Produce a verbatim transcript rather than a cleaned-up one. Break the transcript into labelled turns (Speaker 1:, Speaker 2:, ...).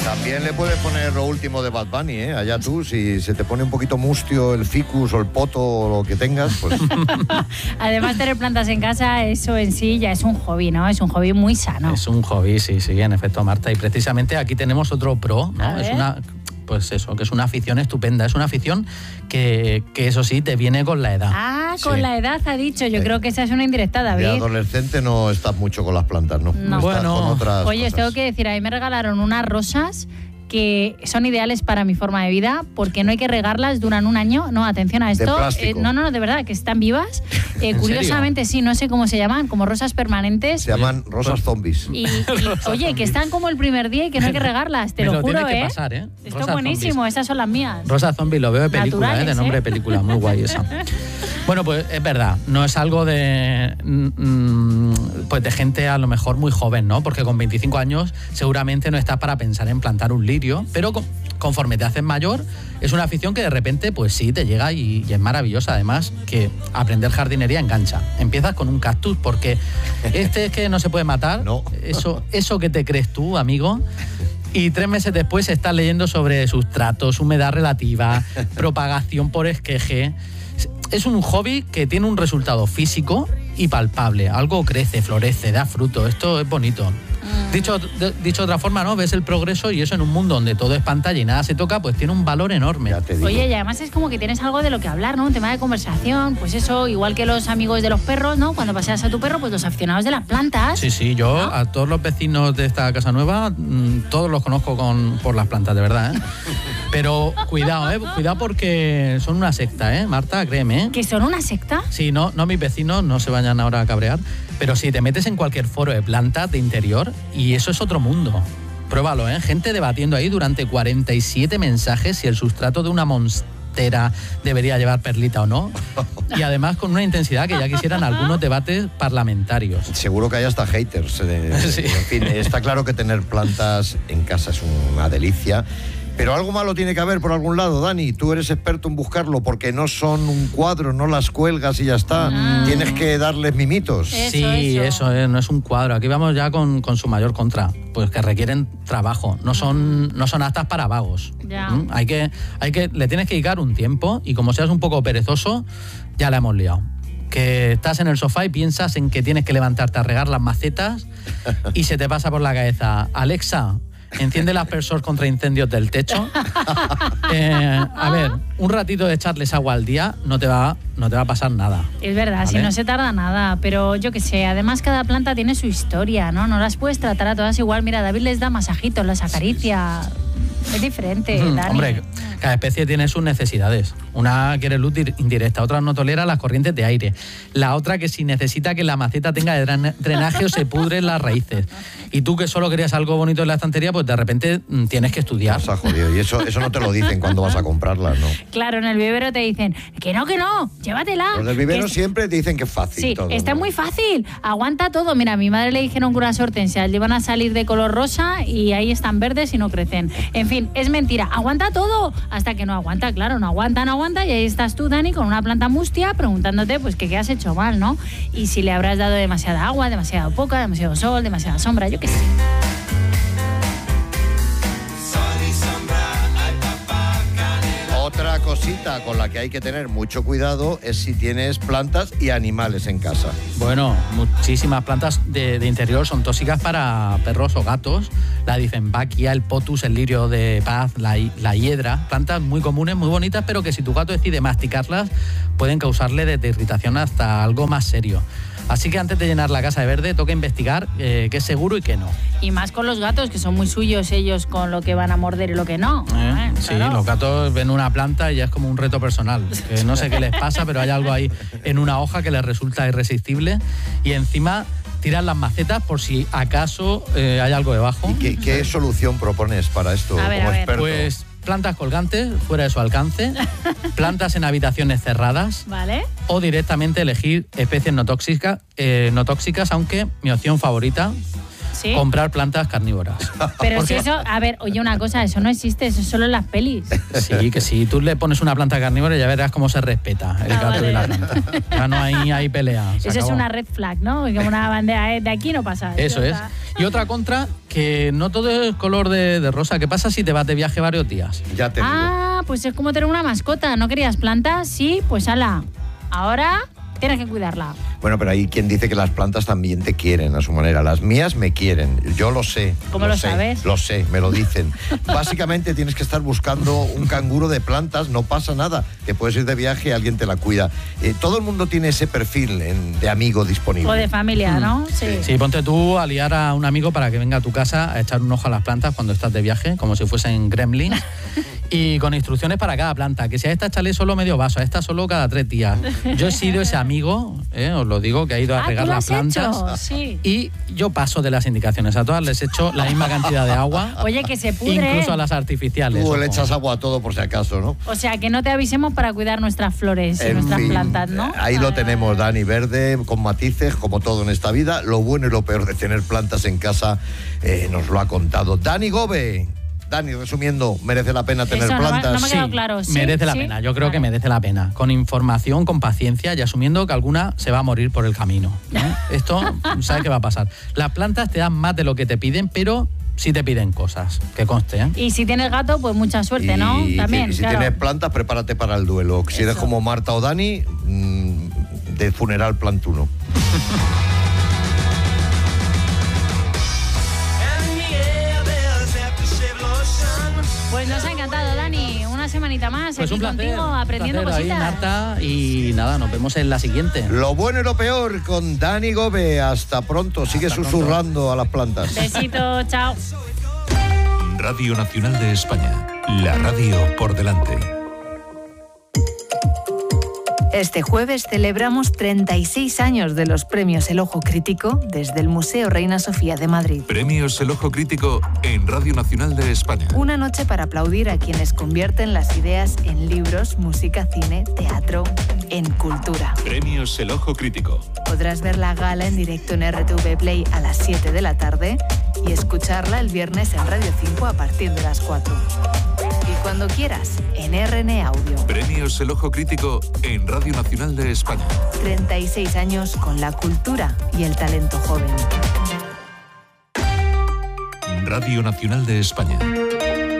Speaker 1: También le puedes poner lo último de Bad Bunny, ¿eh? Allá tú, si se te pone un poquito mustio el ficus o el poto o lo que tengas, pues...
Speaker 2: Además, tener plantas en casa, eso en sí ya es un hobby, ¿no? Es un hobby muy sano.
Speaker 3: Es un hobby, sí, sí, en efecto, Marta. Y precisamente aquí tenemos otro pro, ¿no? Es una... Pues eso, que es una afición estupenda. Es una afición que, que eso sí, te viene con la edad.
Speaker 2: Ah, con
Speaker 1: Sí.
Speaker 2: la edad ha dicho. Yo
Speaker 1: Sí.
Speaker 2: creo que esa es una indirecta,
Speaker 1: De
Speaker 2: David.
Speaker 1: adolescente no estás mucho con las plantas, ¿no?
Speaker 2: No.
Speaker 1: Estás
Speaker 3: Bueno.
Speaker 1: con otras
Speaker 2: Oye, os
Speaker 1: cosas.
Speaker 2: tengo que decir, a mí me regalaron unas rosas que son ideales para mi forma de vida porque no hay que regarlas, duran un año. No, atención a esto.
Speaker 1: plástico.
Speaker 2: Eh, no, no, no, de verdad, que están vivas. Eh,
Speaker 3: ¿En
Speaker 2: curiosamente, sí, no sé cómo se llaman, como rosas permanentes.
Speaker 1: Se llaman rosas zombies.
Speaker 2: Y, y, oye, que están como el primer día y que no hay que regarlas, te
Speaker 3: Me
Speaker 2: lo,
Speaker 3: lo
Speaker 2: juro,
Speaker 3: tienes que
Speaker 2: ¿eh?
Speaker 3: pasar, ¿eh?
Speaker 2: Esto
Speaker 3: Rosa
Speaker 2: es buenísimo,
Speaker 3: Zombies.
Speaker 2: esas son las mías.
Speaker 3: Rosa Zombie, lo veo de película,
Speaker 2: Naturales,
Speaker 3: ¿eh? De nombre
Speaker 2: ¿eh?
Speaker 3: de película, muy guay esa. Bueno, pues es verdad, no es algo de mm, pues de gente a lo mejor muy joven, ¿no? Porque con veinticinco años seguramente no estás para pensar en plantar un lirio, pero con, conforme te haces mayor, es una afición que de repente, pues sí, te llega y, y es maravillosa. Además, que aprender jardinería engancha. Empiezas con un cactus porque este es que no se puede matar.
Speaker 1: No.
Speaker 3: Eso, eso que te crees tú, amigo. Y tres meses después estás leyendo sobre sustratos, humedad relativa, propagación por esqueje. Es un hobby que tiene un resultado físico y palpable. Algo crece, florece, da fruto. Esto es bonito. Dicho, de, dicho de otra forma, ¿no? Ves el progreso y eso en un mundo donde todo es pantalla y nada se toca, pues tiene un valor enorme.
Speaker 1: Ya te digo.
Speaker 2: Oye, y además es como que tienes algo de lo que hablar, ¿no? Un tema de conversación, pues eso, igual que los amigos de los perros, ¿no? Cuando paseas a tu perro, pues los aficionados de las plantas.
Speaker 3: Sí, sí, yo
Speaker 2: ¿no?
Speaker 3: a todos los vecinos de esta casa nueva, mmm, todos los conozco con, por las plantas, de verdad, ¿eh? Pero cuidado, ¿eh? Cuidado porque son una secta, ¿eh? Marta, créeme, ¿eh?
Speaker 2: ¿Que son una secta?
Speaker 3: Sí, no, no mis vecinos, no se vayan ahora a cabrear, pero sí, te metes en cualquier foro de plantas de interior y eso es otro mundo. Pruébalo, ¿eh? Gente debatiendo ahí durante cuarenta y siete mensajes si el sustrato de una monstera debería llevar perlita o no. Y además con una intensidad que ya quisieran algunos debates parlamentarios.
Speaker 1: Seguro que hay hasta haters. eh,
Speaker 3: Sí.
Speaker 1: En fin, está claro que tener plantas en casa es una delicia. Pero algo malo tiene que haber por algún lado, Dani. Tú eres experto en buscarlo porque no son un cuadro, no las cuelgas y ya está.
Speaker 2: Ah.
Speaker 1: Tienes que darles mimitos.
Speaker 2: Eso,
Speaker 3: Sí,
Speaker 2: eso.
Speaker 3: eso, eh, no es un cuadro. Aquí vamos ya con, con su mayor contra, pues que requieren trabajo. No son, no son aptas para vagos.
Speaker 2: Ya.
Speaker 3: ¿Mm? Hay que, hay que, le tienes que dedicar un tiempo y como seas un poco perezoso, ya la hemos liado. Que estás en el sofá y piensas en que tienes que levantarte a regar las macetas y se te pasa por la cabeza, Alexa, enciende el aspersor contra incendios del techo. Eh, a ver, un ratito de echarles agua al día no te va, no te va a pasar nada.
Speaker 2: Es verdad, si
Speaker 3: ¿Vale?
Speaker 2: no se tarda nada, pero yo qué sé, además cada planta tiene su historia, ¿no? No las puedes tratar a todas igual. Mira, David les da masajitos, las acaricia. Es diferente,
Speaker 3: Mm,
Speaker 2: Dani.
Speaker 3: Hombre, cada especie tiene sus necesidades. Una quiere luz dir- indirecta, otra no tolera las corrientes de aire. La otra que si necesita que la maceta tenga dren- drenaje o se pudren las raíces. Y tú que solo querías algo bonito en la estantería, pues de repente mm, tienes que estudiar.
Speaker 1: Nos ha jodido. Y eso, eso no te lo dicen cuando vas a comprarlas, ¿no?
Speaker 2: Claro, en el vivero te dicen, que no, que no, llévatela.
Speaker 1: Los del vivero
Speaker 2: Que es-
Speaker 1: siempre te dicen que es fácil
Speaker 2: Sí,
Speaker 1: todo,
Speaker 2: está
Speaker 1: ¿no?
Speaker 2: muy fácil, aguanta todo. Mira, a mi madre le dijeron que unas hortensias le iban a salir de color rosa y ahí están verdes y no crecen. En fin, es mentira, aguanta todo, hasta que no aguanta, claro, no aguanta, no aguanta, y ahí estás tú, Dani, con una planta mustia preguntándote pues que qué has hecho mal, ¿no? Y si le habrás dado demasiada agua, demasiado poca, demasiado sol, demasiada sombra, yo qué sé.
Speaker 1: Otra cosita con la que hay que tener mucho cuidado es si tienes plantas y animales en casa.
Speaker 3: Bueno, muchísimas plantas de, de interior son tóxicas para perros o gatos. La Dieffenbachia, el potus, el lirio de paz, la, hi- la hiedra. Plantas muy comunes, muy bonitas, pero que si tu gato decide masticarlas, pueden causarle desde irritación hasta algo más serio. Así que antes de llenar la casa de verde, toca investigar eh, qué es seguro y qué no.
Speaker 2: Y más con los gatos, que son muy suyos ellos con lo que van a morder y lo que no.
Speaker 3: ¿Eh?
Speaker 2: Eh,
Speaker 3: Sí,
Speaker 2: claro.
Speaker 3: los gatos ven una planta y ya es como un reto personal. Que no sé qué les pasa, pero hay algo ahí en una hoja que les resulta irresistible. Y encima tiran las macetas por si acaso eh, hay algo debajo.
Speaker 1: ¿Y qué, qué solución propones para esto
Speaker 2: A ver,
Speaker 1: como
Speaker 2: a ver.
Speaker 1: experto?
Speaker 3: Pues plantas colgantes fuera de su alcance, plantas en habitaciones cerradas
Speaker 2: ¿Vale?
Speaker 3: o directamente elegir especies no tóxicas, eh, no tóxicas, aunque mi opción favorita
Speaker 2: ¿Sí?
Speaker 3: comprar plantas carnívoras.
Speaker 2: Pero
Speaker 3: Porque-
Speaker 2: si eso, a ver, oye una cosa, eso no existe, eso es solo en las pelis.
Speaker 3: Sí, que si tú le pones una planta carnívora ya verás cómo se respeta el
Speaker 2: Ah,
Speaker 3: gato
Speaker 2: vale.
Speaker 3: y la planta. Ya no hay, hay pelea. se
Speaker 2: Eso es
Speaker 3: acabó.
Speaker 2: una red flag, ¿no? Como una bandera, eh, de aquí no pasa.
Speaker 3: Eso
Speaker 2: Ya
Speaker 3: es.
Speaker 2: está.
Speaker 3: Y otra contra, que no todo es color de, de rosa. ¿Qué pasa si te vas de viaje varios días?
Speaker 1: Ya te digo.
Speaker 2: Ah, pues es como tener una mascota. ¿No querías plantas? Sí, pues ala. Ahora tienes que cuidarla.
Speaker 1: Bueno, pero hay quien dice que las plantas también te quieren a su manera. Las mías me quieren. Yo lo sé.
Speaker 2: ¿Cómo lo
Speaker 1: sé,
Speaker 2: sabes?
Speaker 1: Lo sé, me lo dicen. Básicamente tienes que estar buscando un canguro de plantas, no pasa nada. Que puedes ir de viaje y alguien te la cuida. Eh, todo el mundo tiene ese perfil en- de amigo disponible.
Speaker 2: O de familia, ¿no? Sí.
Speaker 3: Sí, ponte tú a liar a un amigo para que venga a tu casa a echar un ojo a las plantas cuando estás de viaje, como si fuesen gremlins. Y con instrucciones para cada planta, que si a esta échale solo medio vaso, a esta solo cada tres días. Yo he sido ese amigo, eh, os lo digo, que ha ido a
Speaker 2: Ah,
Speaker 3: regar
Speaker 2: ¿tú lo
Speaker 3: las
Speaker 2: has
Speaker 3: plantas.
Speaker 2: hecho? Sí.
Speaker 3: Y yo paso de las indicaciones. A todas les echo la misma cantidad de agua.
Speaker 2: Oye, que se pudre.
Speaker 3: Incluso a las artificiales.
Speaker 1: Tú le
Speaker 3: ojo.
Speaker 1: echas agua a todo por si acaso, ¿no?
Speaker 2: O sea, que no te avisemos para cuidar nuestras flores y
Speaker 1: En
Speaker 2: nuestras
Speaker 1: fin,
Speaker 2: plantas, ¿no?
Speaker 1: Ahí lo
Speaker 2: Vale,
Speaker 1: tenemos,
Speaker 2: vale.
Speaker 1: Dani, verde, con matices, como todo en esta vida. Lo bueno y lo peor de tener plantas en casa eh, nos lo ha contado Dani Gobe. Dani, resumiendo, ¿merece la pena tener
Speaker 2: Eso no me-
Speaker 1: plantas?
Speaker 2: no me ha quedado claro. ¿Sí?
Speaker 3: merece la
Speaker 2: ¿Sí?
Speaker 3: pena, yo creo
Speaker 2: Vale.
Speaker 3: que merece la pena. Con información, con paciencia y asumiendo que alguna se va a morir por el camino. ¿eh? Esto, ¿sabes qué va a pasar? Las plantas te dan más de lo que te piden, pero sí te piden cosas, que conste. ¿eh?
Speaker 2: Y si tienes gato, pues mucha suerte, ¿no?
Speaker 1: Y
Speaker 2: También,
Speaker 1: si, si
Speaker 2: claro.
Speaker 1: tienes plantas, prepárate para el duelo. Si eres
Speaker 2: Eso.
Speaker 1: como Marta o Dani, mm, de funeral plantuno.
Speaker 2: Pues nos ha encantado, Dani. Una semanita más
Speaker 3: Pues
Speaker 2: aquí
Speaker 3: un placer,
Speaker 2: contigo,
Speaker 3: un
Speaker 2: aprendiendo
Speaker 3: placer ahí,
Speaker 2: cositas.
Speaker 3: Marta, y nada, nos vemos en la siguiente.
Speaker 1: Lo bueno y lo peor con Dani Gobe. Hasta pronto. Sigue
Speaker 3: Hasta
Speaker 1: susurrando a las plantas.
Speaker 2: Besito, chao.
Speaker 4: Radio Nacional de España. La radio por delante.
Speaker 5: Este jueves celebramos treinta y seis años de los premios El Ojo Crítico desde el Museo Reina Sofía de Madrid.
Speaker 4: Premios El Ojo Crítico en Radio Nacional de España.
Speaker 5: Una noche para aplaudir a quienes convierten las ideas en libros, música, cine, teatro, en cultura.
Speaker 4: Premios El Ojo Crítico.
Speaker 5: Podrás ver la gala en directo en R T V Play a las siete de la tarde y escucharla el viernes en Radio cinco a partir de las cuatro. Y cuando quieras, en R N Audio.
Speaker 4: Premios El Ojo Crítico en Radio Nacional de España.
Speaker 5: treinta y seis años con la cultura y el talento joven.
Speaker 4: Radio Nacional de España.